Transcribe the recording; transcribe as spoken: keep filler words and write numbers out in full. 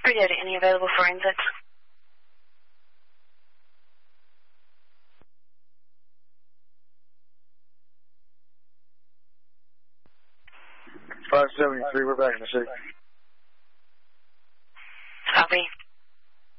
Radio to any available forensics. five seventy-three, we're back in the city. Copy.